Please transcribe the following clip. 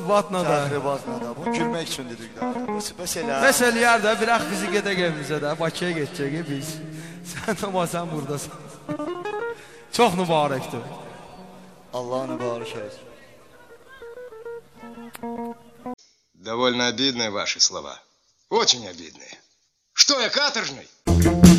batla da. Təxribatla da. Bu gülmək üçün dedik də. Mesela. Bəs eləyər də, bir ax bizi gedək evimizə də, Bakıya gedəcək biz. Sən amma sən buradasan. Çox mübarəkdir. Allah mübarək eləsin. Довольно обидные ваши слова. Очень обидные. Что я, каторжный?